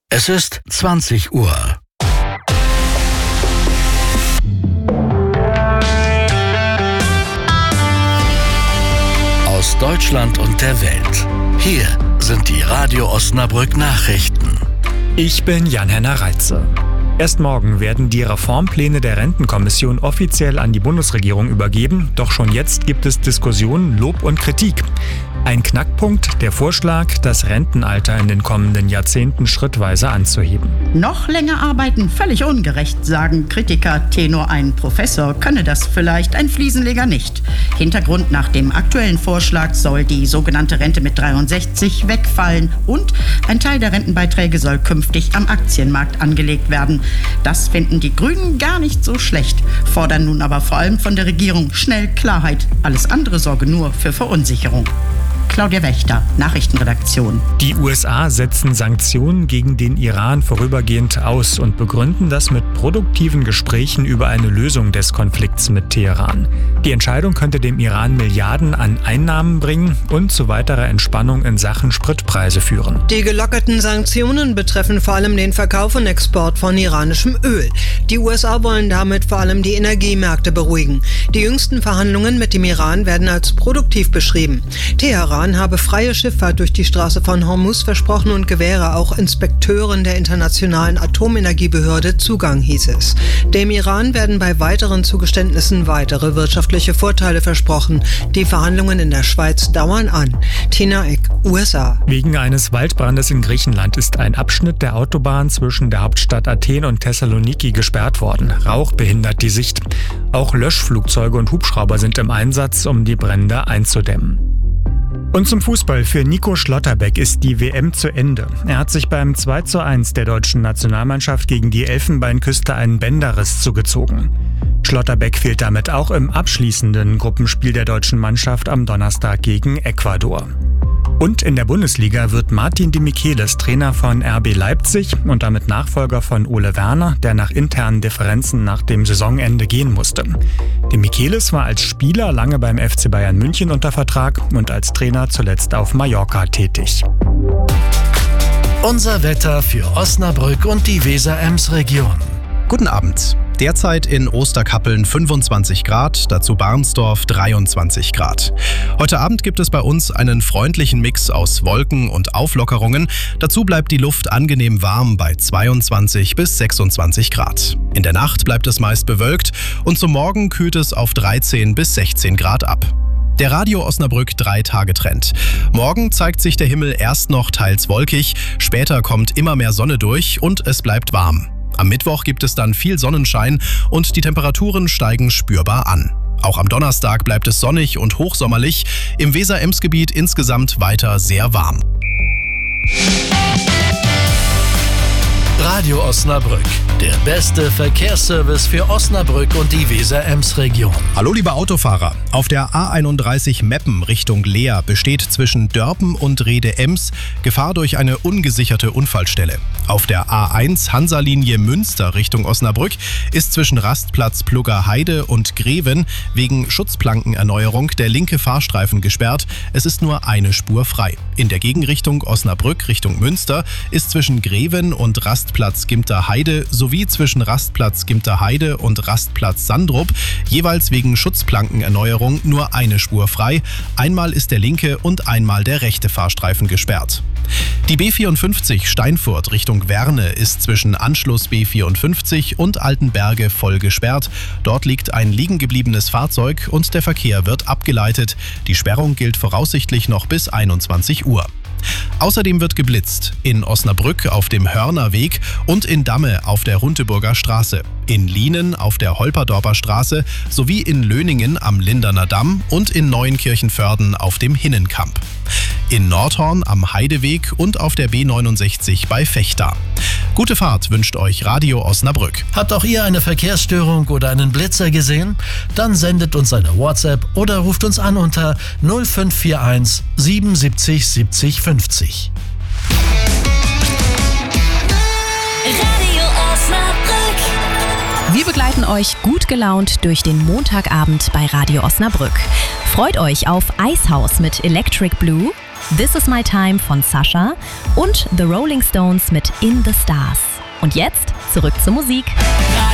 Es ist 20 Uhr. Aus Deutschland und der Welt. Hier sind die Radio Osnabrück Nachrichten. Ich bin Jan-Henner Reitze. Erst morgen werden die Reformpläne der Rentenkommission offiziell an die Bundesregierung übergeben. Doch schon jetzt gibt es Diskussionen, Lob und Kritik. Ein Knackpunkt, der Vorschlag, das Rentenalter in den kommenden Jahrzehnten schrittweise anzuheben. Noch länger arbeiten, völlig ungerecht, sagen Kritiker. Tenor ein Professor könne das vielleicht, ein Fliesenleger nicht. Hintergrund: nach dem aktuellen Vorschlag soll die sogenannte Rente mit 63 wegfallen und ein Teil der Rentenbeiträge soll künftig am Aktienmarkt angelegt werden. Das finden die Grünen gar nicht so schlecht, fordern nun aber vor allem von der Regierung schnell Klarheit. Alles andere sorge nur für Verunsicherung. Claudia Wächter, Nachrichtenredaktion. Die USA setzen Sanktionen gegen den Iran vorübergehend aus und begründen das mit produktiven Gesprächen über eine Lösung des Konflikts mit Teheran. Die Entscheidung könnte dem Iran Milliarden an Einnahmen bringen und zu weiterer Entspannung in Sachen Spritpreise führen. Die gelockerten Sanktionen betreffen vor allem den Verkauf und Export von iranischem Öl. Die USA wollen damit vor allem die Energiemärkte beruhigen. Die jüngsten Verhandlungen mit dem Iran werden als produktiv beschrieben. Teheran habe freie Schifffahrt durch die Straße von Hormuz versprochen und gewähre auch Inspekteuren der Internationalen Atomenergiebehörde Zugang, hieß es. Dem Iran werden bei weiteren Zugeständnissen weitere wirtschaftliche Vorteile versprochen. Die Verhandlungen in der Schweiz dauern an. Tina Eck, USA. Wegen eines Waldbrandes in Griechenland ist ein Abschnitt der Autobahn zwischen der Hauptstadt Athen und Thessaloniki gesperrt worden. Rauch behindert die Sicht. Auch Löschflugzeuge und Hubschrauber sind im Einsatz, um die Brände einzudämmen. Und zum Fußball. Für Nico Schlotterbeck ist die WM zu Ende. Er hat sich beim 2:1 der deutschen Nationalmannschaft gegen die Elfenbeinküste einen Bänderriss zugezogen. Schlotterbeck fehlt damit auch im abschließenden Gruppenspiel der deutschen Mannschaft am Donnerstag gegen Ecuador. Und in der Bundesliga wird Martin de Michelis Trainer von RB Leipzig und damit Nachfolger von Ole Werner, der nach internen Differenzen nach dem Saisonende gehen musste. De Michelis war als Spieler lange beim FC Bayern München unter Vertrag und als Trainer zuletzt auf Mallorca tätig. Unser Wetter für Osnabrück und die Weser-Ems-Region. Guten Abend. Derzeit in Osterkappeln 25 Grad, dazu Barnsdorf 23 Grad. Heute Abend gibt es bei uns einen freundlichen Mix aus Wolken und Auflockerungen. Dazu bleibt die Luft angenehm warm bei 22 bis 26 Grad. In der Nacht bleibt es meist bewölkt und zum Morgen kühlt es auf 13 bis 16 Grad ab. Der Radio Osnabrück 3-Tage-Trend. Morgen zeigt sich der Himmel erst noch teils wolkig, später kommt immer mehr Sonne durch und es bleibt warm. Am Mittwoch gibt es dann viel Sonnenschein und die Temperaturen steigen spürbar an. Auch am Donnerstag bleibt es sonnig und hochsommerlich, im Weser-Ems-Gebiet insgesamt weiter sehr warm. Radio Osnabrück, der beste Verkehrsservice für Osnabrück und die Weser-Ems-Region. Hallo liebe Autofahrer, auf der A31 Meppen Richtung Leer besteht zwischen Dörpen und Rhede-Ems Gefahr durch eine ungesicherte Unfallstelle. Auf der A1 Hansa-Linie Münster Richtung Osnabrück ist zwischen Rastplatz Pluggerheide und Greven wegen Schutzplankenerneuerung der linke Fahrstreifen gesperrt. Es ist nur eine Spur frei. In der Gegenrichtung Osnabrück Richtung Münster ist zwischen Greven und Rastplatz Gimter-Heide sowie zwischen Rastplatz Gimter-Heide und Rastplatz Sandrup jeweils wegen Schutzplankenerneuerung nur eine Spur frei. Einmal ist der linke und einmal der rechte Fahrstreifen gesperrt. Die B54 Steinfurt Richtung Werne ist zwischen Anschluss B54 und Altenberge voll gesperrt. Dort liegt ein liegengebliebenes Fahrzeug und der Verkehr wird abgeleitet. Die Sperrung gilt voraussichtlich noch bis 21 Uhr. Außerdem wird geblitzt in Osnabrück auf dem Hörnerweg und in Damme auf der Runteburger Straße, in Lienen auf der Holperdorper Straße sowie in Löningen am Linderner Damm und in Neuenkirchenförden auf dem Hinnenkamp. In Nordhorn am Heideweg und auf der B69 bei Vechta. Gute Fahrt wünscht euch Radio Osnabrück. Habt auch ihr eine Verkehrsstörung oder einen Blitzer gesehen? Dann sendet uns eine WhatsApp oder ruft uns an unter 0541 77 70 50. Radio Osnabrück. Wir begleiten euch gut gelaunt durch den Montagabend bei Radio Osnabrück. Freut euch auf Eishaus mit Electric Blue, This Is My Time von Sasha und The Rolling Stones mit In the Stars. Und jetzt zurück zur Musik.